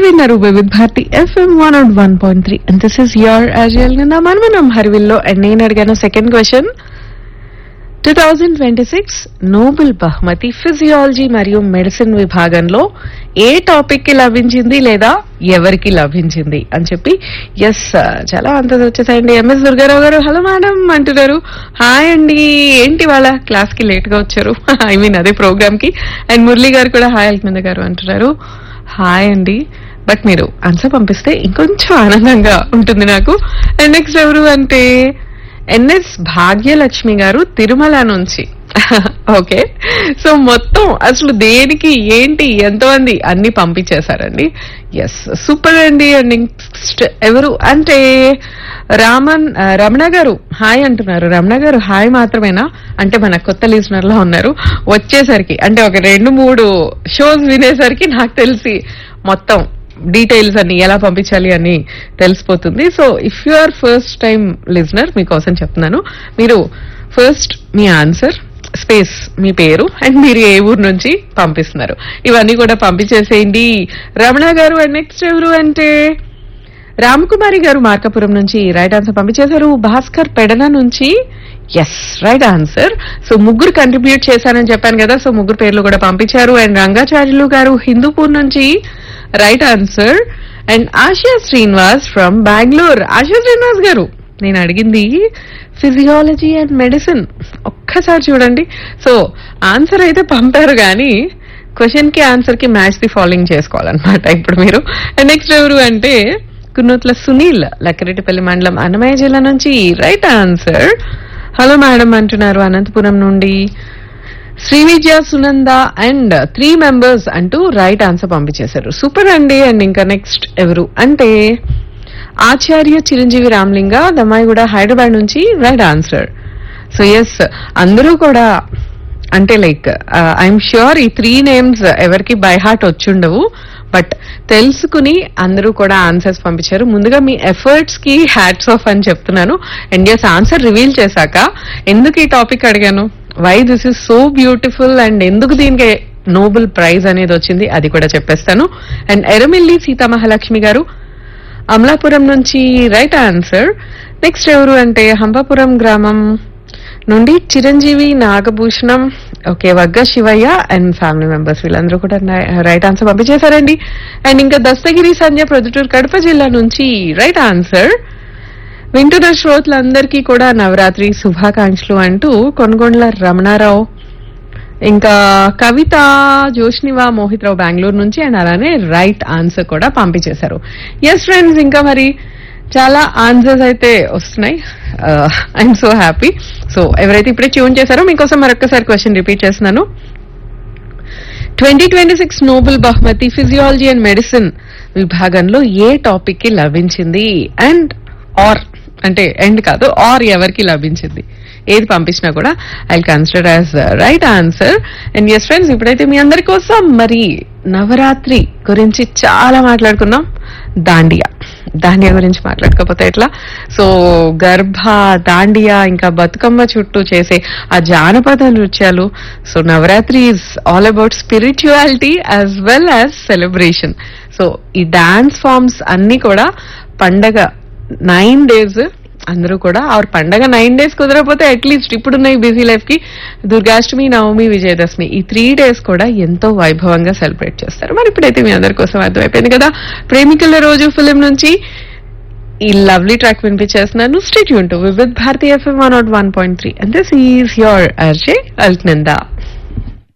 మీరు విన్నారు వివిధ Bharati FM 101.3 and this is your Ajal Nanda. మనం హర్విల్లో అండ్ నేను అడిగాను సెకండ్ క్వశ్చన్ 2026 నోబెల్ బహుమతి ఫిజియాలజీ మరియు మెడిసిన్ విభాగంలో ఏ టాపిక్ కి లభించింది లేదా ఎవరికి లభించింది అని చెప్పి. ఎస్, చాలా ఆన్సర్స్ వచ్చేసాయండి. ఎంఎస్ దుర్గారావు గారు హలో మేడం అంటున్నారు. హాయ్ అండి, ఏంటి వాళ్ళ క్లాస్ కి లేట్ గా వచ్చారు, ఐ మీన్ అదే ప్రోగ్రామ్ కి. అండ్ మురళి గారు కూడా హాయ్ అల్మింద గారు అంటున్నారు. హాయ్ అండి, బట్ మీరు ఆన్సర్ పంపిస్తే ఇంకొంచెం ఆనందంగా ఉంటుంది నాకు. అండ్ నెక్స్ట్ ఎవరు అంటే ఎన్ఎస్ భాగ్యలక్ష్మి గారు తిరుమల నుంచి. ఓకే, సో మొత్తం అసలు దేనికి ఏంటి ఎంతమంది అన్ని పంపించేశారండి. ఎస్, సూపర్ అండి. అండ్ నెక్స్ట్ ఎవరు అంటే రమణ గారు హాయ్ అంటున్నారు. రమణ గారు హాయ్ మాత్రమేనా అంటే మన కొత్త లిజనర్ లో ఉన్నారు. వచ్చేసరికి అంటే ఒక 2-3 షోస్ వినేసరికి నాకు తెలిసి మొత్తం డీటెయిల్స్ అన్ని ఎలా పంపించాలి అని తెలిసిపోతుంది. So if you are first time listener మీకోసం చెప్తున్నాను. మీరు ఫస్ట్ మీ ఆన్సర్ స్పేస్ మీ పేరు అండ్ మీరు ఏ ఊరు నుంచి పంపిస్తున్నారు ఇవన్నీ కూడా పంపించేసేయండి రమణ గారు. అండ్ నెక్స్ట్ ఎవరు అంటే రామకుమారి గారు మార్కాపురం నుంచి రైట్ ఆన్సర్ పంపించేశారు. భాస్కర్ పెడన నుంచి ఎస్ రైట్ ఆన్సర్. సో ముగ్గురు కంట్రిబ్యూట్ చేశారని చెప్పాను కదా, సో ముగ్గురు పేర్లు కూడా పంపించారు. అండ్ రంగాచార్యులు గారు హిందూపూర్ నుంచి right answer. And ASHA Srinivas from Bengaluru. ASHA Srinivas గారు నేను అడిగింది ఫిజియాలజీ అండ్ మెడిసిన్, ఒక్కసారి చూడండి. సో ఆన్సర్ అయితే పంపారు కానీ క్వశ్చన్ కి ఆన్సర్ కి మ్యాచ్ ది ఫాలోయింగ్ చేసుకోవాలన్నమాట ఇప్పుడు మీరు. అండ్ నెక్స్ట్ ఎవరు అంటే కున్నూట్ల సునీల్ లక్కిరెడ్డిపల్లి మండలం అన్నమయ్య జిల్లా నుంచి రైట్ ఆన్సర్. హలో మేడం అంటున్నారు అనంతపురం నుండి. శ్రీ విద్య సునంద అండ్ 3 మెంబర్స్ అంటూ రైట్ ఆన్సర్ పంపించేశారు. సూపర్ అండి. అండ్ ఇంకా నెక్స్ట్ ఎవరు అంటే ఆచార్య చిరంజీవి రామ్లింగ దమ్మాయిగూడ హైదరాబాద్ నుంచి రైట్ ఆన్సర్. సో ఎస్, అందరూ కూడా అంటే లైక్ ఐఎమ్ ష్యూర్ ఈ 3 నేమ్స్ ఎవరికి బై హార్ట్ వచ్చుండవు, బట్ తెలుసుకుని అందరూ కూడా ఆన్సర్స్ పంపించారు. ముందుగా మీ ఎఫర్ట్స్ కి హ్యాట్స్ ఆఫ్ అని చెప్తున్నాను. అండ్ ఎస్, ఆన్సర్ రివీల్ చేశాక ఎందుకు ఈ టాపిక్ అడిగాను, why this is so beautiful and ఎందుకు దీనికి నోబెల్ ప్రైజ్ అనేది వచ్చింది అది కూడా చెప్పేస్తాను. అండ్ ఎరమిల్లి సీతామహాలక్ష్మి గారు అమలాపురం నుంచి రైట్ ఆన్సర్. నెక్స్ట్ ఎవరు అంటే హంపాపురం గ్రామం నుండి Chiranjeevi Nagabhushanam, okay, వగ్గ Shivayya and family members వీళ్ళందరూ కూడా రైట్ ఆన్సర్ పంపించేశారండి. అండ్ ఇంకా దస్తగిరి సంజయ్ ప్రొద్దుటూరు కడప జిల్లా నుంచి రైట్ ఆన్సర్. వింటున్న శ్రోతలందరికీ కూడా నవరాత్రి శుభాకాంక్షలు అంటూ కొనుగోండ్ల రమణారావు, ఇంకా కవిత, జోష్నివా, మోహిత్రావు బెంగళూరు నుంచి అండ్ అలానే రైట్ ఆన్సర్ కూడా పంపించేశారు. ఎస్ ఫ్రెండ్స్, ఇంకా మరి చాలా ఆన్సర్స్ అయితే వస్తున్నాయి. I'm so happy. సో ఎవరైతే ఇప్పుడే ట్యూన్ చేశారో మీకోసం మరొకసారి క్వశ్చన్ రిపీట్ చేస్తున్నాను. 2026 నోబెల్ బహుమతి ఫిజియాలజీ అండ్ మెడిసిన్ విభాగంలో ఏ టాపిక్ కి లభించింది అండ్ ఆర్ అంటే ఎండ్ కాదు ఆర్ ఎవరికి లభించింది ఏది పంపించినా కూడా I consider as right answer. And yes friends, ఇప్పుడైతే మీ అందరి కోసం మరి నవరాత్రి గురించి చాలా మాట్లాడుకున్నాం. దాండియా గురించి మాట్లాడకపోతే ఎట్లా. సో గర్భ, దాండియా, ఇంకా బతుకమ్మ చుట్టూ చేసే ఆ జానపద నృత్యాలు. So Navratri is all about spirituality as well as celebration. So ఈ డాన్స్ ఫార్మ్స్ అన్ని కూడా పండగ 9 days అందరూ కూడా ఆవిడ పండగ 9 days కుదరకపోతే అట్లీస్ట్ ఇప్పుడున్న ఈ బిజీ లైఫ్ కి దుర్గాష్టమి, నవమి, విజయదశమి ఈ 3 days కూడా ఎంతో వైభవంగా సెలబ్రేట్ చేస్తారు. మరి ఇప్పుడైతే మీ అందరి కోసం అర్థమైపోయింది కదా, ప్రేమికుల రోజు ఫిలిం నుంచి ఈ lovely track వినిపించేస్తున్నాను. Stay tune to వివిధ Bharati FM 101.3 and this is your RJ Alknanda.